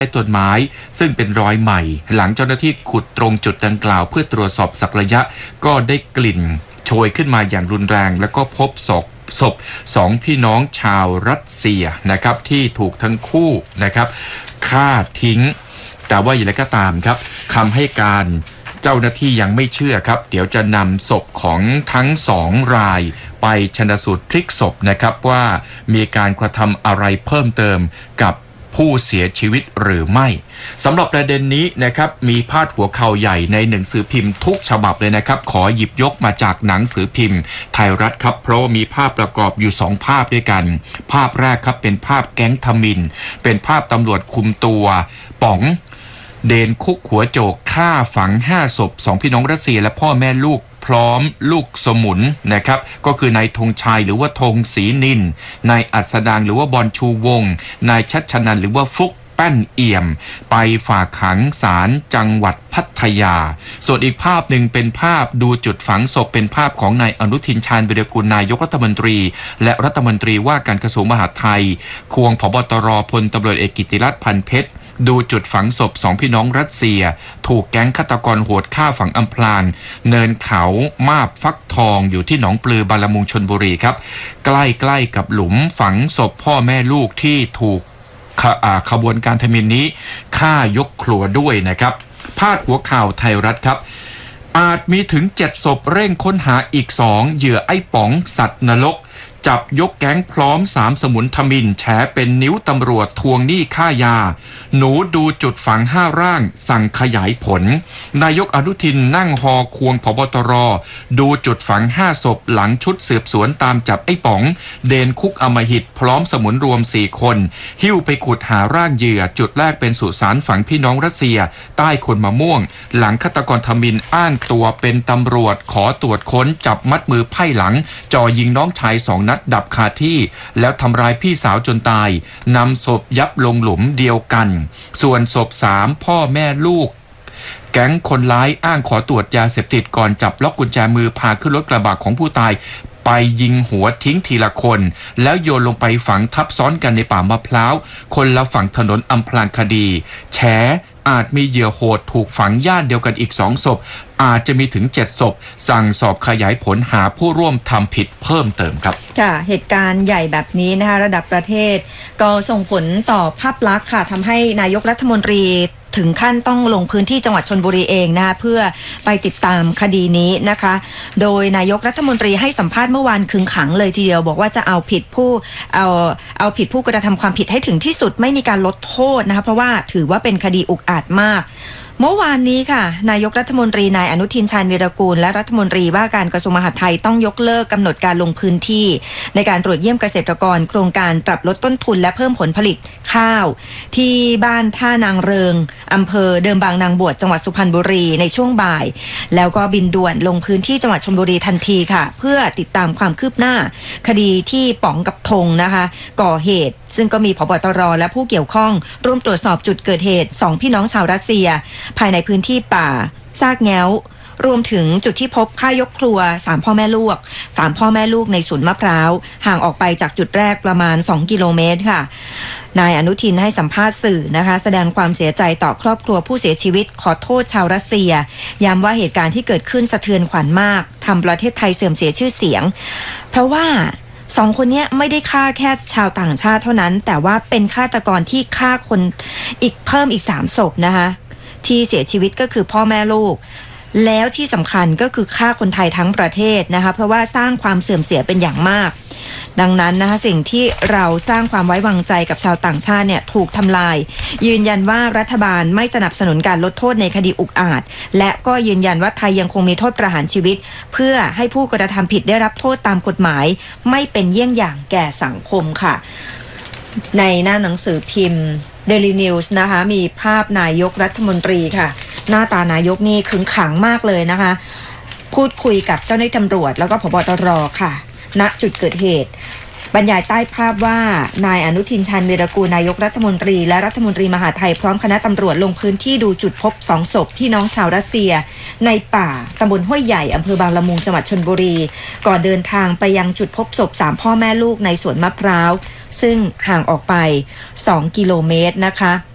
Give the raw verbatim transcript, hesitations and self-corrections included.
ต้นไม้ซึ่งเป็นรอยใหม่หลังเจ้าหน้าที่ขุดตรงจุดดังกล่าวเพื่อตรวจสอบสักระยะก็ได้กลิ่นโชยขึ้นมาอย่างรุนแรงแล้วก็พบศพศพสองพี่น้องชาวรัสเซียนะครับที่ถูกทั้งคู่นะครับฆ่าทิ้งแต่ว่าอย่างไรก็ตามครับคำให้การเจ้าหน้าที่ยังไม่เชื่อครับเดี๋ยวจะนำศพของทั้งสองรายไปชันสูตรพลิกศพนะครับว่ามีการกระทำอะไรเพิ่มเติมกับผู้เสียชีวิตหรือไม่สำหรับประเด็นนี้นะครับมีพาดหัวข่าวใหญ่ในหนังสือพิมพ์ทุกฉบับเลยนะครับขอหยิบยกมาจากหนังสือพิมพ์ไทยรัฐครับเพราะมีภาพประกอบอยู่สองภาพด้วยกันภาพแรกครับเป็นภาพแก๊งทมิฬเป็นภาพตำรวจคุมตัวป๋องเดนคุกหัวโจกฆ่าฝังห้าศพสองพี่น้องรัสเซียและพ่อแม่ลูกพร้อมลูกสมุนนะครับก็คือนายธงชัยหรือว่าธงศรีนินนายอัศดางหรือว่าบอลชูวงศ์นายชัชนันหรือว่าฟุกแป้นเอี่ยมไปฝากขังศาลจังหวัดพัทยาส่วนอีกภาพหนึ่งเป็นภาพดูจุดฝังศพเป็นภาพของนายอนุทินชาญวิรากูลนายกรัฐมนตรีและรัฐมนตรีว่าการกระทรวงมหาดไทยควงผบตรพลตำรวจเอกกิติรัตน์พันเพชรดูจุดฝังศพสองพี่น้องรัสเซียถูกแก๊งฆาตกรโหดฆ่าฝังอำพรางเนินเขามาบฟักทองอยู่ที่หนองปลือบางละมุงชลบุรีครับใกล้ๆกับหลุมฝังศพพ่อแม่ลูกที่ถูกข, ขบวนการทมิฬนี้ฆ่ายกครัวด้วยนะครับพาดหัวข่าวไทยรัฐครับอาจมีถึงเจ็ดศพเร่งค้นหาอีกสองเหยื่อไอ้ป๋องสัตว์นรกจับยกแก๊งพร้อมสามสมุนทมิฬแฉเป็นนิ้วตำรวจทวงหนี้ค่ายาหนูดูจุดฝังห้าร่างสั่งขยายผลนายกอนุทินนั่งฮอควงผบตรดูจุดฝังห้าศพหลังชุดสืบสวนตามจับไอ้ป๋องเดนคุกอำมหิตพร้อมสมุนรวมสี่คนหิ้วไปขุดหาร่างเหยื่อจุดแรกเป็นสุสานฝังพี่น้องรัสเซียใต้คนมะม่วงหลังฆาตกรทมิฬอ้างตัวเป็นตำรวจขอตรวจค้นจับมัดมือไพ่หลังจ่อยิงน้องชายสองนัดดับคาที่แล้วทำร้ายพี่สาวจนตายนำศพยับลงหลุมเดียวกันส่วนศพสามพ่อแม่ลูกแก๊งคนร้ายอ้างขอตรวจยาเสพติดก่อนจับล็อกกุญแจมือพาขึ้นรถกระบะของผู้ตายไปยิงหัวทิ้งทีละคนแล้วโยนลงไปฝังทับซ้อนกันในป่ามะพร้าวคนละฝั่งถนนอำพรางคดีแฉอาจมีเหยื่อโหดถูกฝังย่านเดียวกันอีกสองศพอาจจะมีถึงเจ็ดศพสั่งสอบขยายผลหาผู้ร่วมทำผิดเพิ่มเติมครับค่ะเหตุการณ์ใหญ่แบบนี้นะคะระดับประเทศก็ส่งผลต่อภาพลักษณ์ค่ะทำให้นายกรัฐมนตรีถึงขั้นต้องลงพื้นที่จังหวัดชลบุรีเองนะคะเพื่อไปติดตามคดีนี้นะคะโดยนายกรัฐมนตรีให้สัมภาษณ์เมื่อวานขึงขังเลยทีเดียวบอกว่าจะเอาผิดผู้เอาเอาผิดผู้กระทำความผิดให้ถึงที่สุดไม่มีการลดโทษนะคะเพราะว่าถือว่าเป็นคดีอุกอาจมากเมื่อวานนี้ค่ะนายกรัฐมนตรีนายอนุทินชาญวีรกูลและรัฐมนตรีว่าการกระทรวงมหาดไทยต้องยกเลิกกำหนดการลงพื้นที่ในการตรวจเยี่ยมเกษตรกรโครงการปรับลดต้นทุนและเพิ่มผลผลิตข้าวที่บ้านท่านางเริงอำเภอเดิมบางนางบวชจังหวัดสุพรรณบุรีในช่วงบ่ายแล้วก็บินด่วนลงพื้นที่จังหวัดชลบุรีทันทีค่ะเพื่อติดตามความคืบหน้าคดีที่ป๋องกับธงนะคะก่อเหตุซึ่งก็มีผบตรและผู้เกี่ยวข้องร่วมตรวจสอบจุดเกิดเหตุสองพี่น้องชาวรัสเซียภายในพื้นที่ป่าซากแง้วรวมถึงจุดที่พบฆ่ายกครัวสามพ่อแม่ลูกสามพ่อแม่ลูกในสวนมะพร้าวห่างออกไปจากจุดแรกประมาณสองกิโลเมตรค่ะนายอนุทินให้สัมภาษณ์สื่อนะคะแสดงความเสียใจต่อครอบครัวผู้เสียชีวิตขอโทษชาวรัสเซียย้ำว่าเหตุการณ์ที่เกิดขึ้นสะเทือนขวัญมากทำประเทศไทยเสื่อมเสียชื่อเสียงเพราะว่าสองคนนี้ไม่ได้ฆ่าแค่ชาวต่างชาติเท่านั้นแต่ว่าเป็นฆาตกรที่ฆ่าคนอีกเพิ่มอีกสามศพนะคะที่เสียชีวิตก็คือพ่อแม่ลูกแล้วที่สำคัญก็คือฆ่าคนไทยทั้งประเทศนะคะเพราะว่าสร้างความเสื่อมเสียเป็นอย่างมากดังนั้นนะคะสิ่งที่เราสร้างความไว้วางใจกับชาวต่างชาติเนี่ยถูกทำลายยืนยันว่ารัฐบาลไม่สนับสนุนการลดโทษในคดีอุกอาจและก็ยืนยันว่าไทยยังคงมีโทษประหารชีวิตเพื่อให้ผู้กระทำผิดได้รับโทษตามกฎหมายไม่เป็นเยี่ยงอย่างแก่สังคมค่ะในหน้าหนังสือพิมพ์ Daily News นะคะมีภาพนายกรัฐมนตรีค่ะหน้าตานายกนี่ขึงขังมากเลยนะคะพูดคุยกับเจ้าหน้าที่ตำรวจแล้วก็ผบตรค่ะณจุดเกิดเหตุบรรยายใต้ภาพว่านายอนุทินชาญวีรกูลนายกรัฐมนตรีและรัฐมนตรีมหาดไทยพร้อมคณะตำรวจลงพื้นที่ดูจุดพบสองศพพี่น้องชาวรัสเซียในป่าตำบลห้วยใหญ่อำเภอบางละมุงจังหวัดชลบุรีก่อนเดินทางไปยังจุดพบศพสามพ่อแม่ลูกในสวนมะพร้าวซึ่งห่างออกไปสองกิโลเมตรนะคะ